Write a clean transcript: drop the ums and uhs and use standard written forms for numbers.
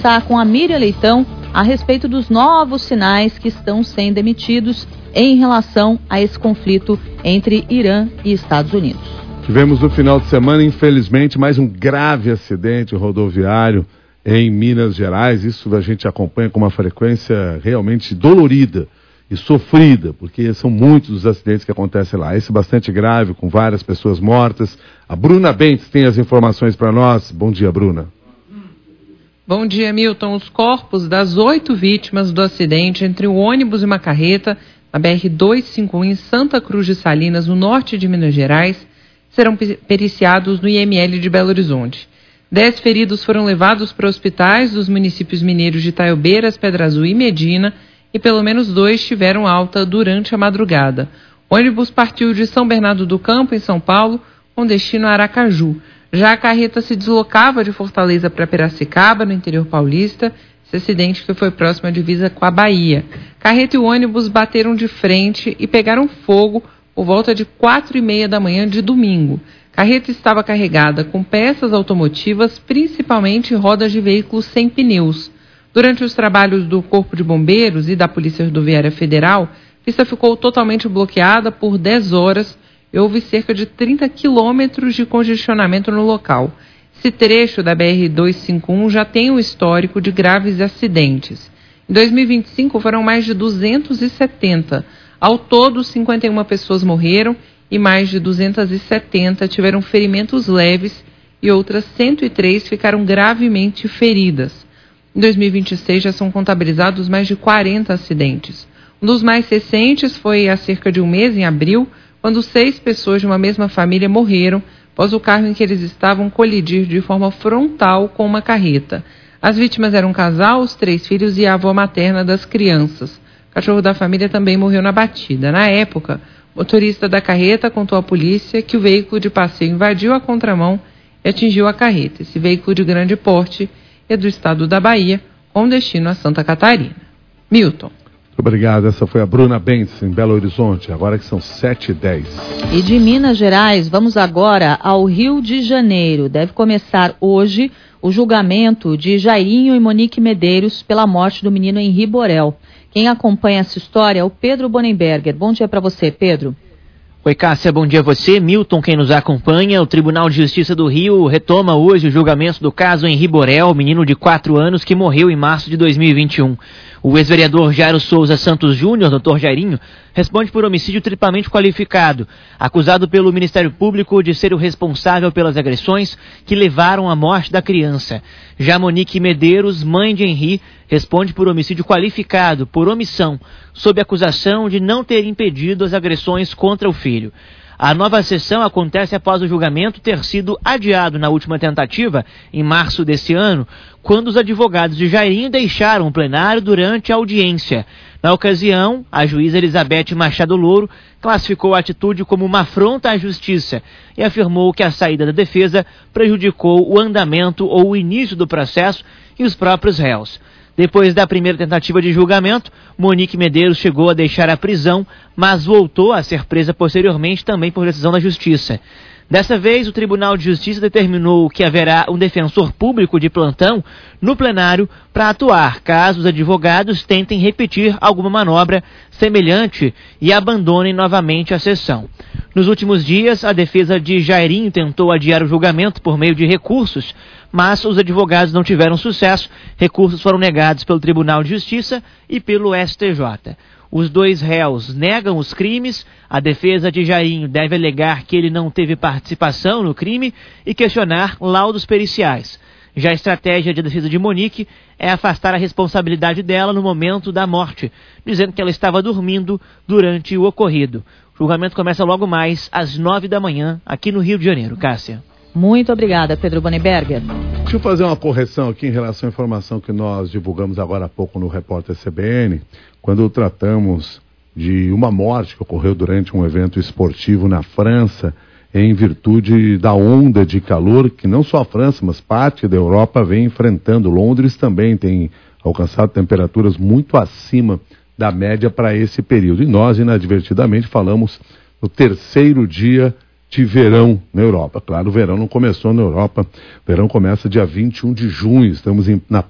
conversar com a Miriam Leitão a respeito dos novos sinais que estão sendo emitidos em relação a esse conflito entre Irã e Estados Unidos. Tivemos no final de semana, infelizmente, mais um grave acidente rodoviário em Minas Gerais. Isso a gente acompanha com uma frequência realmente dolorida e sofrida, porque são muitos os acidentes que acontecem lá. Esse bastante grave, com várias pessoas mortas. A Bruna Bentes tem as informações para nós. Bom dia, Bruna. Bom dia, Milton. Os corpos das 8 vítimas do acidente entre o ônibus e uma carreta na BR-251 em Santa Cruz de Salinas, no norte de Minas Gerais, serão periciados no IML de Belo Horizonte. 10 feridos foram levados para hospitais dos municípios mineiros de Itaiobeiras, Pedra Azul e Medina, e pelo menos 2 tiveram alta durante a madrugada. O ônibus partiu de São Bernardo do Campo, em São Paulo, com destino a Aracaju. Já a carreta se deslocava de Fortaleza para Piracicaba, no interior paulista. Esse acidente que foi próximo à divisa com a Bahia. Carreta e o ônibus bateram de frente e pegaram fogo por volta de 4h30 da manhã de domingo. Carreta estava carregada com peças automotivas, principalmente rodas de veículos sem pneus. Durante os trabalhos do Corpo de Bombeiros e da Polícia Rodoviária Federal, a pista ficou totalmente bloqueada por 10 horas e houve cerca de 30 quilômetros de congestionamento no local. Esse trecho da BR-251 já tem um histórico de graves acidentes. Em 2025 foram mais de 270. Ao todo, 51 pessoas morreram e mais de 270 tiveram ferimentos leves e outras 103 ficaram gravemente feridas. Em 2026 já são contabilizados mais de 40 acidentes. Um dos mais recentes foi há cerca de um mês, em abril, quando 6 pessoas de uma mesma família morreram após o carro em que eles estavam colidir de forma frontal com uma carreta. As vítimas eram um casal, os 3 filhos e a avó materna das crianças. O cachorro da família também morreu na batida. Na época, o motorista da carreta contou à polícia que o veículo de passeio invadiu a contramão e atingiu a carreta. Esse veículo de grande porte é do estado da Bahia, com destino a Santa Catarina. Milton. Muito obrigado. Essa foi a Bruna Bentes, em Belo Horizonte, agora que são 7h10. E de Minas Gerais, vamos agora ao Rio de Janeiro. Deve começar hoje o julgamento de Jairinho e Monique Medeiros pela morte do menino Henri Borel. Quem acompanha essa história é o Pedro Bonenberger. Bom dia para você, Pedro. Oi, Cássia, bom dia a você. Milton, quem nos acompanha. O Tribunal de Justiça do Rio retoma hoje o julgamento do caso Henri Borel, menino de 4 anos que morreu em março de 2021. O ex-vereador Jairo Souza Santos Júnior, doutor Jairinho, responde por homicídio triplamente qualificado, acusado pelo Ministério Público de ser o responsável pelas agressões que levaram à morte da criança. Já Monique Medeiros, mãe de Henri, responde por homicídio qualificado, por omissão, sob acusação de não ter impedido as agressões contra o filho. A nova sessão acontece após o julgamento ter sido adiado na última tentativa, em março desse ano, quando os advogados de Jairinho deixaram o plenário durante a audiência. Na ocasião, a juíza Elizabeth Machado Louro classificou a atitude como uma afronta à justiça e afirmou que a saída da defesa prejudicou o andamento ou o início do processo e os próprios réus. Depois da primeira tentativa de julgamento, Monique Medeiros chegou a deixar a prisão, mas voltou a ser presa posteriormente também por decisão da Justiça. Dessa vez, o Tribunal de Justiça determinou que haverá um defensor público de plantão no plenário para atuar caso os advogados tentem repetir alguma manobra semelhante e abandonem novamente a sessão. Nos últimos dias, a defesa de Jairinho tentou adiar o julgamento por meio de recursos, mas os advogados não tiveram sucesso. Recursos foram negados pelo Tribunal de Justiça e pelo STJ. Os 2 réus negam os crimes, a defesa de Jairinho deve alegar que ele não teve participação no crime e questionar laudos periciais. Já a estratégia de defesa de Monique é afastar a responsabilidade dela no momento da morte, dizendo que ela estava dormindo durante o ocorrido. O julgamento começa logo mais às 9 da manhã, aqui no Rio de Janeiro. Cássia. Muito obrigada, Pedro Bonenberger. Deixa eu fazer uma correção aqui em relação à informação que nós divulgamos agora há pouco no Repórter CBN, quando tratamos de uma morte que ocorreu durante um evento esportivo na França, em virtude da onda de calor que não só a França, mas parte da Europa vem enfrentando. Londres também tem alcançado temperaturas muito acima da média para esse período. E nós, inadvertidamente, falamos no 3º dia de verão na Europa. Claro, o verão não começou na Europa, o verão começa dia 21 de junho, estamos na